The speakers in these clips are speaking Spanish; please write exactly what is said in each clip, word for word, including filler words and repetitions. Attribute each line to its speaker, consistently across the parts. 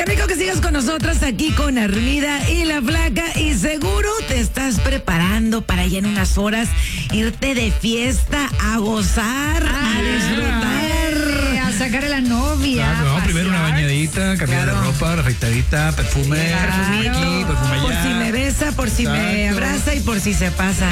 Speaker 1: Qué rico que sigas con nosotros aquí con Armida y la Flaca, y seguro te estás preparando para ya en unas horas irte de fiesta a gozar, ah, a disfrutar,
Speaker 2: a sacar a la novia.
Speaker 3: Claro, no, primero una bañadita, cambiar
Speaker 1: Claro.
Speaker 3: de ropa, afeitadita, perfume, perfume aquí, perfume allá.
Speaker 1: Por si me besa, por si
Speaker 3: Exacto.
Speaker 1: me abraza y por si se pasa.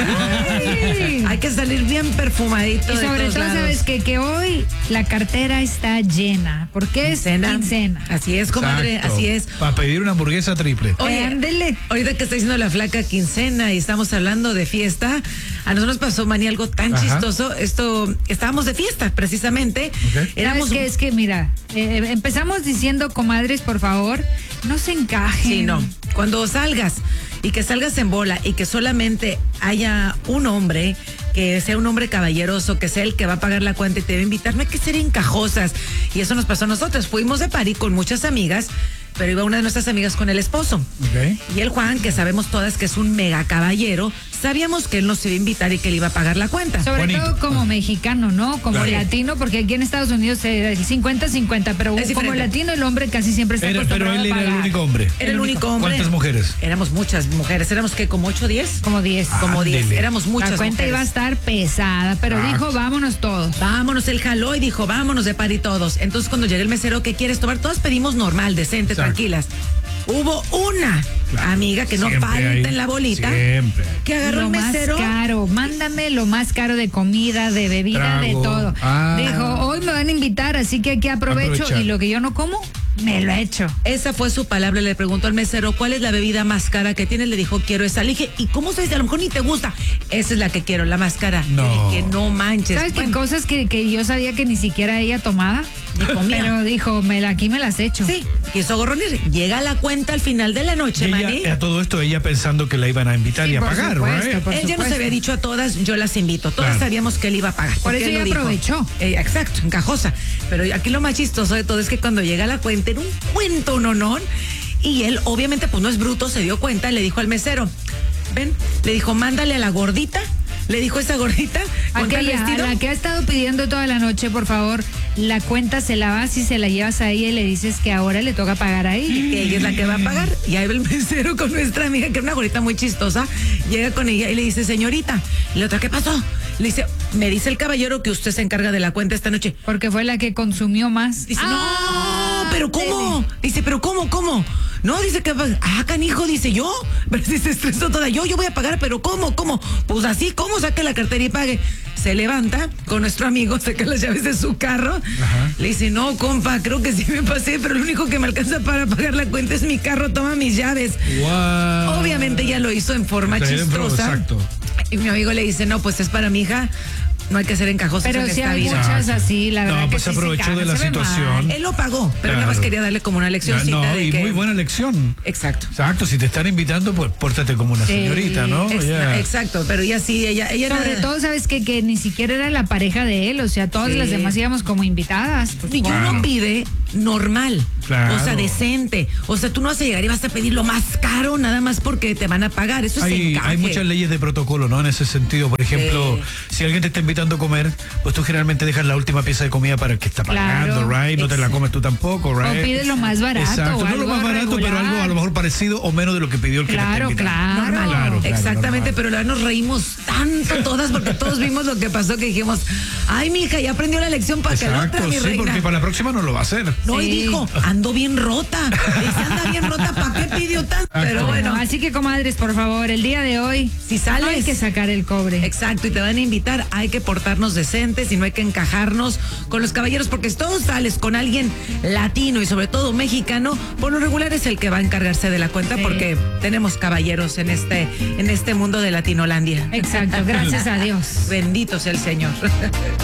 Speaker 1: Ay, hay que salir bien perfumadito.
Speaker 2: Y
Speaker 1: de
Speaker 2: sobre
Speaker 1: todos
Speaker 2: todo,
Speaker 1: lados.
Speaker 2: sabes que, que hoy la cartera está llena. Porque es
Speaker 1: Quincena.
Speaker 2: quincena.
Speaker 1: Así es, comadre,
Speaker 3: Exacto.
Speaker 1: así es.
Speaker 3: Para pedir una hamburguesa triple.
Speaker 1: Oye,
Speaker 2: Ándele.
Speaker 1: ahorita que está diciendo la Flaca quincena y estamos hablando de fiesta, a nosotros nos pasó, Manny, algo tan
Speaker 3: Ajá.
Speaker 1: chistoso. Esto, estábamos de fiesta, precisamente.
Speaker 3: Ok.
Speaker 1: Éramos
Speaker 2: ¿Sabes qué? Es que, mira, eh, empezamos diciendo, comadres, por favor, no se encajen.
Speaker 1: Sí, no. Cuando salgas y que salgas en bola y que solamente haya un hombre, que sea un hombre caballeroso, que sea el que va a pagar la cuenta y te va a invitar, no hay que ser encajosas. Y eso nos pasó a nosotros. Fuimos de party con muchas amigas, pero iba una de nuestras amigas con el esposo.
Speaker 3: Ok.
Speaker 1: Y el Juan, que sabemos todas que es un mega caballero, sabíamos que él nos iba a invitar y que él iba a pagar la cuenta.
Speaker 2: Sobre
Speaker 3: Bonito.
Speaker 2: todo como mexicano, ¿no? Como
Speaker 3: Claro.
Speaker 2: latino, porque aquí en Estados Unidos es cincuenta cincuenta, pero
Speaker 1: Es
Speaker 2: como
Speaker 1: diferente.
Speaker 2: latino el hombre casi siempre está
Speaker 3: Era-
Speaker 2: acostumbrado
Speaker 3: pero él
Speaker 2: a
Speaker 3: era el
Speaker 2: pagar.
Speaker 3: único hombre.
Speaker 1: Era el único hombre.
Speaker 3: ¿Cuántas mujeres?
Speaker 1: Éramos muchas mujeres. Éramos que como ocho, diez.
Speaker 2: Como diez.
Speaker 1: Como diez.
Speaker 3: Ándele.
Speaker 1: Éramos muchas
Speaker 2: La cuenta
Speaker 1: mujeres.
Speaker 2: iba a estar pesada, pero
Speaker 3: Ah.
Speaker 2: dijo, vámonos todos.
Speaker 1: Vámonos, él jaló y dijo, vámonos de party todos. Entonces cuando llega el mesero, ¿qué quieres tomar? Todas pedimos normal, decente,
Speaker 3: Exacto.
Speaker 1: tranquilas. Hubo una
Speaker 3: Claro.
Speaker 1: amiga que no
Speaker 3: Siempre
Speaker 1: falta
Speaker 3: hay.
Speaker 1: en la bolita,
Speaker 3: Siempre.
Speaker 1: que agarró
Speaker 2: Lo
Speaker 1: el
Speaker 2: más
Speaker 1: mesero.
Speaker 2: caro, mándame lo más caro de comida, de bebida, de
Speaker 3: Trago.
Speaker 2: todo.
Speaker 3: Ah.
Speaker 2: Dijo, hoy me van a invitar, así que aquí aprovecho
Speaker 3: Aprovechar.
Speaker 2: y lo que yo no como, me lo echo.
Speaker 1: Esa fue su palabra. Le preguntó al mesero, ¿cuál es la bebida más cara que tienes? Le dijo, quiero esa. Le dije, ¿y cómo sabes? A lo mejor ni te gusta. Esa es la que quiero, la más cara.
Speaker 3: No.
Speaker 1: Le dije, no manches.
Speaker 2: ¿Sabes qué
Speaker 1: Bueno,
Speaker 2: cosas que, que yo sabía que ni siquiera ella tomaba?
Speaker 1: Ni comía.
Speaker 2: Pero dijo, me la, aquí me las echo.
Speaker 1: Sí, quiso gorronear. Llega la cuenta al final de la noche,
Speaker 3: Y
Speaker 1: Manny.
Speaker 3: ella, a todo esto, ella pensando que la iban a invitar
Speaker 2: Sí,
Speaker 3: y a
Speaker 2: por
Speaker 3: pagar,
Speaker 2: supuesto,
Speaker 3: right?
Speaker 2: por
Speaker 1: Él ya nos
Speaker 2: supuesto.
Speaker 1: había dicho a todas, yo las invito. Todas
Speaker 3: Claro.
Speaker 1: sabíamos que él iba a pagar.
Speaker 2: Por
Speaker 1: porque
Speaker 2: eso
Speaker 1: él lo
Speaker 2: ella
Speaker 1: dijo.
Speaker 2: aprovechó.
Speaker 1: Eh, exacto, encajosa. Pero aquí lo más chistoso de todo es que cuando llega la cuenta, era un cuento nonón. Y él, obviamente, pues no es bruto, se dio cuenta y le dijo al mesero, ven, le dijo, mándale a la gordita. Le dijo esa gordita con tal
Speaker 2: Aquella, a
Speaker 1: vestido.
Speaker 2: la que ha estado pidiendo toda la noche, por favor, la cuenta se la vas y se la llevas a ella y le dices que ahora le toca pagar ahí.
Speaker 1: Que ella es la que va a pagar. Y ahí va el mesero con nuestra amiga, que era una gordita muy chistosa. Llega con ella y le dice, señorita. Y la otra, ¿qué pasó? Le dice, me dice el caballero que usted se encarga de la cuenta esta noche.
Speaker 2: Porque fue la que consumió más.
Speaker 1: Dice,
Speaker 2: Ah,
Speaker 1: no, pero ¿cómo? Dice, pero ¿cómo, cómo? No, dice que, ah, canijo, dice yo. Pero si se estresó toda, yo, yo voy a pagar, pero ¿cómo, cómo? Pues así, ¿cómo? Saque la cartera y pague. Se levanta con nuestro amigo, saca las llaves de su carro.
Speaker 3: Ajá.
Speaker 1: Le dice, no, compa, creo que sí me pasé, pero lo único que me alcanza para pagar la cuenta es mi carro, toma mis llaves.
Speaker 3: Wow.
Speaker 1: Obviamente ella lo hizo en forma
Speaker 3: Sí, pero
Speaker 1: chistosa.
Speaker 3: exacto.
Speaker 1: Y mi amigo le dice, no, pues es para mi hija. No hay que ser encajosos
Speaker 2: Pero
Speaker 1: en
Speaker 2: sí
Speaker 1: esta
Speaker 2: hay
Speaker 1: vida.
Speaker 2: muchas así, la
Speaker 3: No,
Speaker 2: verdad.
Speaker 3: pues
Speaker 2: que sí
Speaker 3: aprovechó
Speaker 2: se
Speaker 3: de la
Speaker 2: se ve
Speaker 3: situación.
Speaker 2: mal.
Speaker 1: Él lo pagó, pero
Speaker 3: Claro.
Speaker 1: nada más quería darle como una leccióncita
Speaker 3: No,
Speaker 1: de
Speaker 3: y
Speaker 1: que...
Speaker 3: muy buena lección.
Speaker 1: Exacto.
Speaker 3: Exacto, si te están invitando, pues pórtate como una
Speaker 2: Sí,
Speaker 3: señorita, ¿no?
Speaker 1: Ex-
Speaker 3: Ya.
Speaker 1: Exacto, pero ella sí, ella, ella
Speaker 2: Sobre
Speaker 1: era...
Speaker 2: todo, ¿sabes qué? Que ni siquiera era la pareja de él, o sea, todas
Speaker 1: Sí.
Speaker 2: las demás íbamos como invitadas. Pues,
Speaker 1: Y uno
Speaker 3: Claro.
Speaker 1: pide normal,
Speaker 3: Claro.
Speaker 1: o sea, decente. O sea, tú no vas a llegar y vas a pedir lo más caro nada más porque te van a pagar. Eso es
Speaker 3: Hay,
Speaker 1: encaje.
Speaker 3: hay muchas leyes de protocolo, ¿no? En ese sentido, por ejemplo, si alguien te está invitando a comer, pues tú generalmente dejas la última pieza de comida para el que está pagando,
Speaker 2: Claro.
Speaker 3: right? No te la
Speaker 1: Exacto.
Speaker 3: comes tú tampoco, right?
Speaker 2: O pides lo más barato,
Speaker 3: Exacto,
Speaker 2: o
Speaker 3: no lo
Speaker 2: algo
Speaker 3: más barato, pero
Speaker 2: regular.
Speaker 3: algo a lo mejor parecido o menos de lo que pidió el que
Speaker 2: Claro,
Speaker 3: te está invitando.
Speaker 2: claro.
Speaker 1: Normal.
Speaker 3: Claro, claro,
Speaker 1: Exactamente,
Speaker 3: normal.
Speaker 1: pero luego nos reímos tanto todas porque todos vimos lo que pasó que dijimos, ay, mi hija, ya aprendió la lección para que la
Speaker 3: Exacto,
Speaker 1: otra, mi
Speaker 3: sí,
Speaker 1: reina.
Speaker 3: porque para la próxima no lo va a hacer.
Speaker 1: No, y
Speaker 2: Sí.
Speaker 1: dijo, ando bien rota. Dice, anda bien rota, ¿para qué pidió tanto? Pero bueno,
Speaker 2: Así que, comadres, por favor, el día de hoy,
Speaker 1: si sales...
Speaker 2: hay que sacar el cobre.
Speaker 1: Exacto, y te van a invitar, hay que portarnos decentes y no hay que encajarnos con los caballeros, porque si todos sales con alguien latino y sobre todo mexicano, por lo regular es el que va a encargarse de la cuenta,
Speaker 2: Sí.
Speaker 1: porque tenemos caballeros en este, en este mundo de Latinolandia.
Speaker 2: Exacto, gracias a Dios.
Speaker 1: Bendito sea el Señor.